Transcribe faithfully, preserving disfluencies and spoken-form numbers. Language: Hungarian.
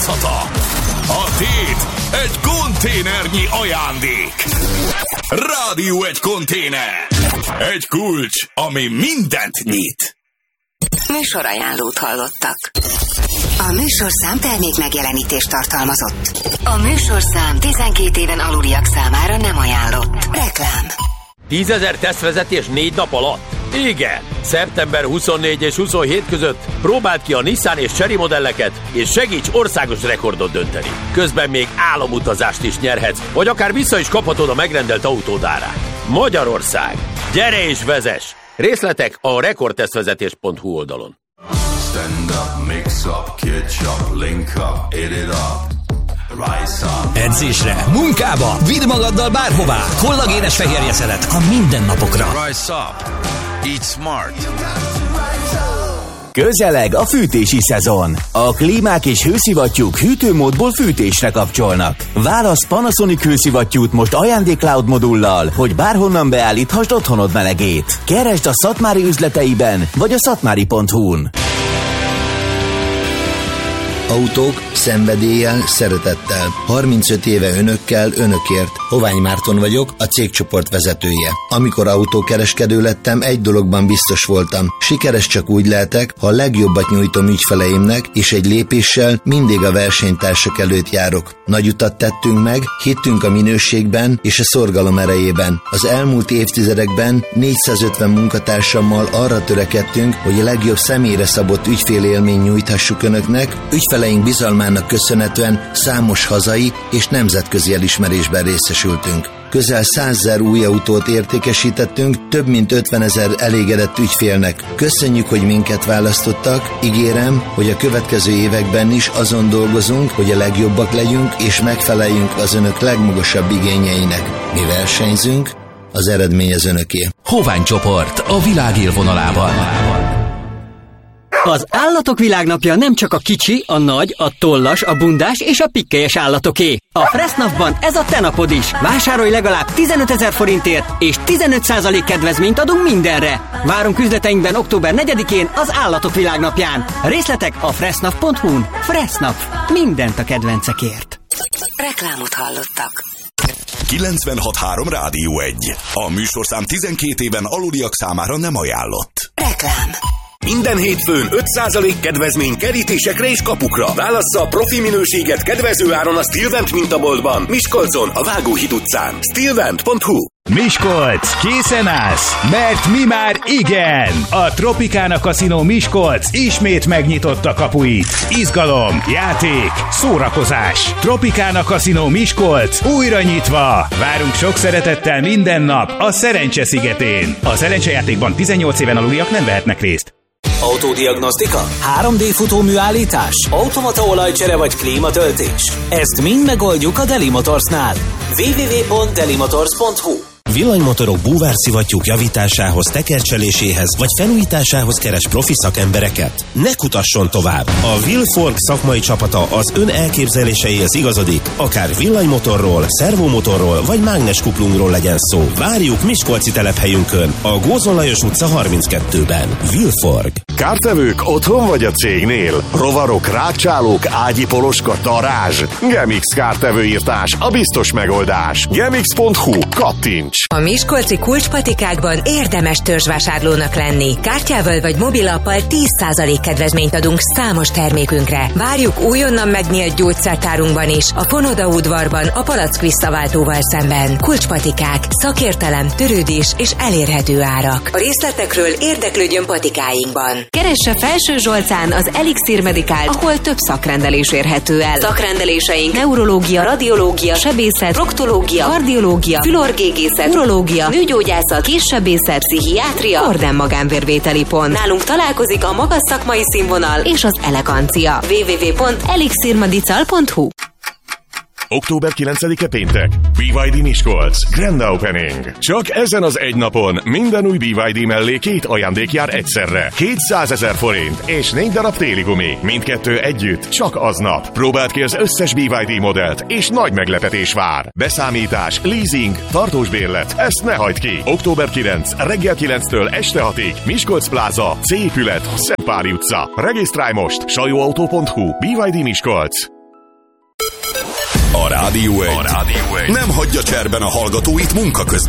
vadászata. A tét egy konténernyi ajándék. Rádió egy konténer. Egy kulcs, ami mindent nyit. Műsorajánlót hallottak. A műsorszám termék megjelenítést tartalmazott. A műsorszám tizenkét éven aluliak számára nem ajánlott. Reklám. tízezer tesztvezetés négy nap alatt? Igen! szeptember huszonnégy és huszonhét között próbáld ki a Nissan és Chery modelleket, és segíts országos rekordot dönteni. Közben még álomutazást is nyerhetsz, vagy akár vissza is kaphatod a megrendelt autód árát. Magyarország! Gyere és vezess! Részletek a rekordtesztvezetés pont hu oldalon. Stand up, mix up, catch up, link up, eat it up. Edzésre, munkába, vidd magaddal bárhová. Kollagénes fehérje szeret a mindennapokra. Rise up, eat smart. Közeleg a fűtési szezon. A klímák és hőszivattyúk hűtőmódból fűtésre kapcsolnak. Válasz Panasonic hőszivattyút most ajándék-cloud modullal, hogy bárhonnan beállíthasd otthonod melegét. Keresd a Szatmári üzleteiben, vagy a szatmári pont hu-n. Autók szenvedéllyel, szeretettel. harmincöt éve önökkel, önökért. Hovány Márton vagyok, a cégcsoport vezetője. Amikor autókereskedő lettem, egy dologban biztos voltam. Sikeres csak úgy lehetek, ha a legjobbat nyújtom ügyfeleimnek, és egy lépéssel mindig a versenytársak előtt járok. Nagy utat tettünk meg, hittünk a minőségben és a szorgalom erejében. Az elmúlt évtizedekben négyszázötven munkatársammal arra törekedtünk, hogy a legjobb személyre szabott ügyfélélmény nyújthassuk önöknek. Ügyfeleink bizalmának köszönhetően számos hazai és nemzetközi elismerésben részesültünk. Közel százezer új autót értékesítettünk, több mint ötvenezer elégedett ügyfélnek. Köszönjük, hogy minket választottak, ígérem, hogy a következő években is azon dolgozunk, hogy a legjobbak legyünk és megfeleljünk az önök legmagasabb igényeinek. Mi versenyzünk, az eredmény az önöké. Hovány csoport a világ élvonalában. Az Állatok Világnapja nem csak a kicsi, a nagy, a tollas, a bundás és a pikkelyes állatoké. A Fressnapban ez a te napod is. Vásárolj legalább tizenötezer forintért, és tizenöt százalék kedvezményt adunk mindenre. Várunk üzleteinkben október negyedikén az Állatok Világnapján. Részletek a fressnap pont hu-n. Fressnap. Mindent a kedvencekért. Reklámot hallottak. kilencvenhat három Rádió egy. A műsorszám tizenkét éven aluliak számára nem ajánlott. Reklám. Minden hétfőn öt százalék kedvezmény kerítésekre és kapukra. Válassza a profi minőséget kedvező áron a Stilvent mintaboltban, Miskolcon, a Vágóhíd utcán. Stilvent pont hu. Miskolc, készen állsz? Mert mi már igen! A Tropicana Casino Miskolc ismét megnyitotta kapuit. Izgalom, játék, szórakozás. Tropicana Casino Miskolc újra nyitva. Várunk sok szeretettel minden nap a Szerencse szigetén. A szerencsejátékban tizennyolc éven aluliak nem vehetnek részt. Autódiagnosztika? három dé futóműállítás? Automata olajcsere vagy klímatöltés? Ezt mind megoldjuk a Deli Motorsnál. double-u double-u double-u pont deli motors pont hu. Villanymotorok búvárszivattyúk javításához, tekercseléséhez vagy felújításához keres profi szakembereket? Ne kutasson tovább! A Willforg szakmai csapata az ön elképzeléseihez igazodik, akár villanymotorról, szervomotorról vagy mágneskuplungról legyen szó. Várjuk Miskolci telephelyünkön, a Gózon Lajos utca harminckettőben. Willforg. Kártevők otthon vagy a cégnél? Rovarok, rákcsálók, ágyi poloska, darázs? Gemix kártevőírtás, a biztos megoldás. gemix pont hu. Kattints! A miskolci kulcspatikákban érdemes törzsvásárlónak lenni. Kártyával vagy mobilappal tíz százalék kedvezményt adunk számos termékünkre. Várjuk újonnan megnyílt gyógyszertárunkban is, a Fonoda udvarban, a Palack visszaváltóval szemben. Kulcspatikák, szakértelem, törődés és elérhető árak. A részletekről érdeklődjön patikáinkban. Keresse Felső Zsolcán az Elixir Medical, ahol több szakrendelés érhető el. Szakrendeléseink neurológia, radiológia, sebészet, proktológia, kardiológia, fülorgégészet, urológia, nőgyógyászat, késsebészet, pszichiátria, Orden magánvérvételi pont. Nálunk találkozik a magas szakmai színvonal és az elegancia. double-u double-u double-u pont elixirmedical pont hu. október kilencedike péntek. bé vé dé Miskolc. Grand Opening. Csak ezen az egy napon minden új bé vé dé mellé két ajándék jár egyszerre. kétszázezer forint és négy darab téli gumi. Mindkettő együtt csak aznap. Próbáld ki az összes bé vé dé modellt, és nagy meglepetés vár. Beszámítás, leasing, tartós bérlet. Ezt ne hagyd ki. október kilencedike reggel kilenctől este hatig. Miskolc Pláza, C épület, Szentpáli utca. Regisztrálj most. sajóautó pont hu. bé vé dé Miskolc. Rádió egy. A Rádió egy Nem hagyja cserben a hallgatóit munka közben.